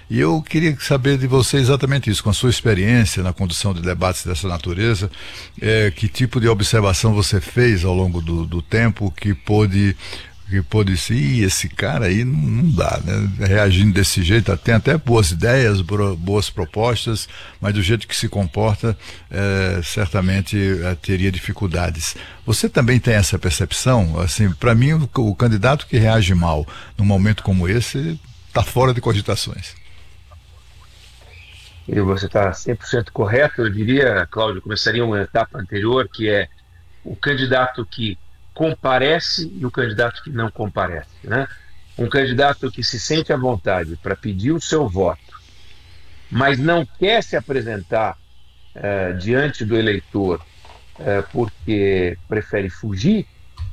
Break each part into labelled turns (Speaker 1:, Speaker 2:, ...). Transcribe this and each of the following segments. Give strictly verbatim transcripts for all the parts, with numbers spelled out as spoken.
Speaker 1: E eu queria saber de você exatamente isso, com a sua experiência na condução de debates dessa natureza, é, que tipo de observação você fez ao longo do, do tempo que pôde que pôde dizer, Ih, esse cara aí não, não dá, né? Reagindo desse jeito, tem até boas ideias, boas propostas, mas do jeito que se comporta, é, certamente é, teria dificuldades. Você também tem essa percepção? Assim, para mim, o, o candidato que reage mal num momento como esse está fora de cogitações.
Speaker 2: E você está cem por cento correto, eu diria, Cláudio, começaria uma etapa anterior, que é o candidato que comparece e o candidato que não comparece, né? Um candidato que se sente à vontade para pedir o seu voto, mas não quer se apresentar eh, diante do eleitor eh, porque prefere fugir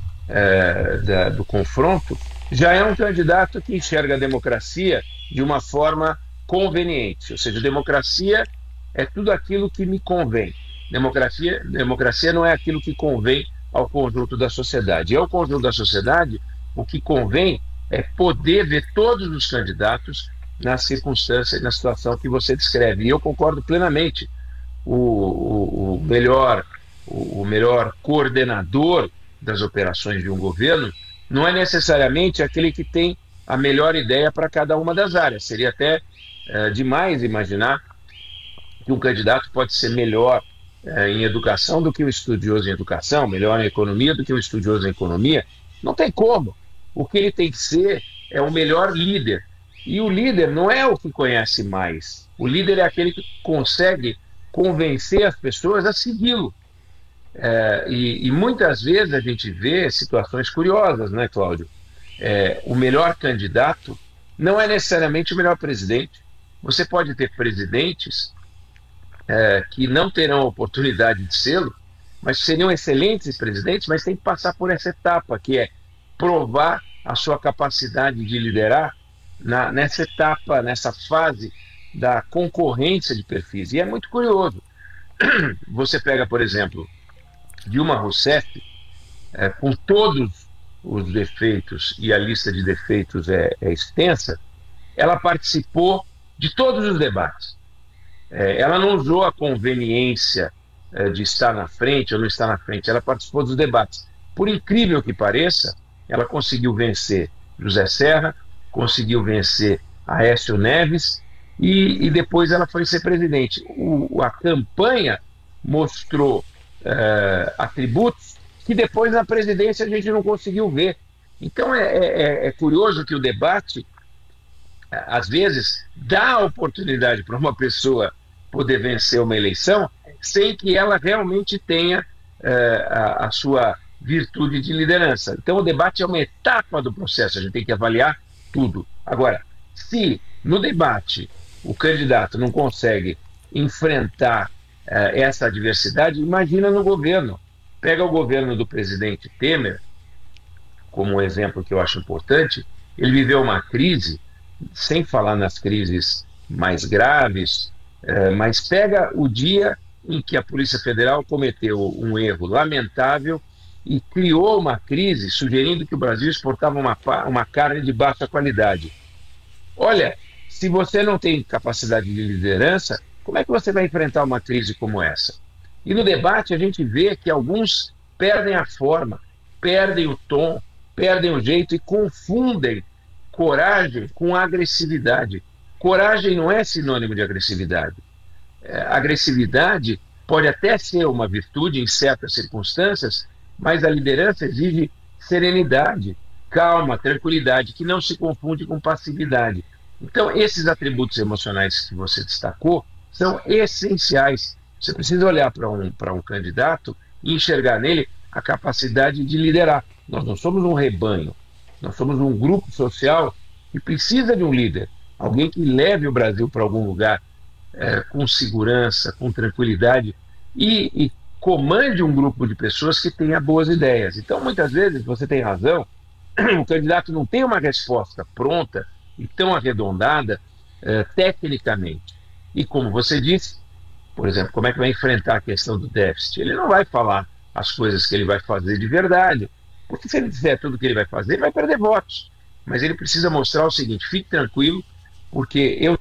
Speaker 2: eh, da, do confronto, já é um candidato que enxerga a democracia de uma forma conveniente. Ou seja, democracia é tudo aquilo que me convém. Democracia, democracia não é aquilo que convém ao conjunto da sociedade. E ao conjunto da sociedade, o que convém é poder ver todos os candidatos na circunstância e na situação que você descreve. E eu concordo plenamente. O, o, o melhor, o, o melhor coordenador das operações de um governo não é necessariamente aquele que tem a melhor ideia para cada uma das áreas. Seria até é, demais imaginar que um candidato pode ser melhor é, em educação do que o estudioso em educação, melhor em economia do que o estudioso em economia. Não tem como. O que ele tem que ser é o melhor líder. E o líder não é o que conhece mais. O líder é aquele que consegue convencer as pessoas a segui-lo. É, e, e muitas vezes a gente vê situações curiosas, né, Cláudio? É, o melhor candidato não é necessariamente o melhor presidente. Você pode ter presidentes é, que não terão a oportunidade de sê-lo, mas seriam excelentes presidentes, mas tem que passar por essa etapa, que é provar a sua capacidade de liderar na, nessa etapa, nessa fase da concorrência de perfis. E é muito curioso. Você pega, por exemplo, Dilma Rousseff, é, com todos os defeitos, e a lista de defeitos é, é extensa, ela participou de todos os debates. É, ela não usou a conveniência é, de estar na frente ou não estar na frente, ela participou dos debates. Por incrível que pareça, ela conseguiu vencer José Serra, conseguiu vencer Aécio Neves, e, e depois ela foi ser presidente. O, a campanha mostrou é, atributos que depois na presidência a gente não conseguiu ver. Então é, é, é curioso que o debate, às vezes, dá a oportunidade para uma pessoa poder vencer uma eleição sem que ela realmente tenha é, a, a sua virtude de liderança. Então o debate é uma etapa do processo, a gente tem que avaliar tudo. Agora, se no debate o candidato não consegue enfrentar é, essa adversidade, imagina no governo. Pega o governo do presidente Temer, como um exemplo que eu acho importante. Ele viveu uma crise, sem falar nas crises mais graves, é, mas pega o dia em que a Polícia Federal cometeu um erro lamentável e criou uma crise sugerindo que o Brasil exportava uma, uma carne de baixa qualidade. Olha, se você não tem capacidade de liderança, como é que você vai enfrentar uma crise como essa? E no debate a gente vê que alguns perdem a forma, perdem o tom, perdem o jeito e confundem coragem com agressividade. Coragem não é sinônimo de agressividade. É, agressividade pode até ser uma virtude em certas circunstâncias, mas a liderança exige serenidade, calma, tranquilidade, que não se confunde com passividade. Então, esses atributos emocionais que você destacou são essenciais. Você precisa olhar para um, para um candidato e enxergar nele a capacidade de liderar. Nós não somos um rebanho, nós somos um grupo social que precisa de um líder, alguém que leve o Brasil para algum lugar é, com segurança, com tranquilidade e, e comande um grupo de pessoas que tenha boas ideias. Então, muitas vezes, você tem razão, o candidato não tem uma resposta pronta e tão arredondada é, tecnicamente. E como você disse, por exemplo, como é que vai enfrentar a questão do déficit? Ele não vai falar as coisas que ele vai fazer de verdade, porque se ele disser tudo o que ele vai fazer, ele vai perder votos. Mas ele precisa mostrar o seguinte: fique tranquilo, porque eu